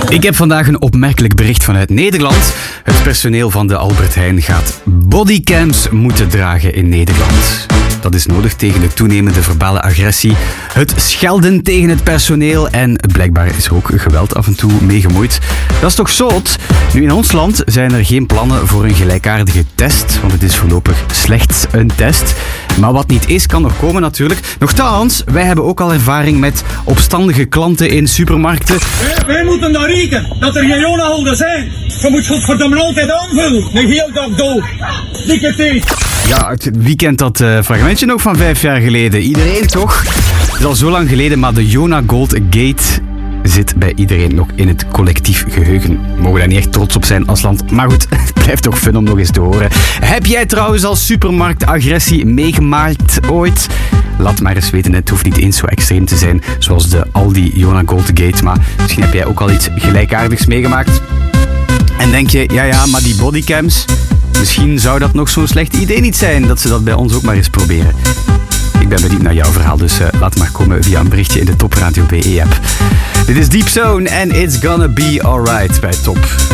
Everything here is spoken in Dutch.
Ik heb vandaag een opmerkelijk bericht vanuit Nederland. Het personeel van de Albert Heijn gaat bodycams moeten dragen in Nederland. Dat is nodig tegen de toenemende verbale agressie, het schelden tegen het personeel en blijkbaar is er ook geweld af en toe mee gemoeid. Dat is toch zot? Nu, in ons land zijn er geen plannen voor een gelijkaardige test, want het is voorlopig slechts een test. Maar wat niet is, kan nog komen natuurlijk. Nochtans, wij hebben ook al ervaring met opstandige klanten in supermarkten. Wij moeten daar rieken dat er geen jonaholden zijn. Je moet godverdomme altijd aanvullen. Een heel dag dood. Dikke teet. Ja, wie kent dat fragmentje nog van 5 jaar geleden? Iedereen toch? Het is al zo lang geleden, maar de Jonah Gold Gate zit bij iedereen nog in het collectief geheugen. We mogen daar niet echt trots op zijn als land. Maar goed, het blijft toch fun om nog eens te horen. Heb jij trouwens al supermarktagressie meegemaakt ooit? Laat maar eens weten, het hoeft niet eens zo extreem te zijn zoals de Aldi Jonah Gold Gate. Maar misschien heb jij ook al iets gelijkaardigs meegemaakt. En denk je, ja, maar die bodycams, misschien zou dat nog zo'n slecht idee niet zijn dat ze dat bij ons ook maar eens proberen. Ik ben benieuwd naar jouw verhaal, dus laat maar komen via een berichtje in de Top Radio BE app. Dit is Deep Zone en It's Gonna Be Alright bij Top.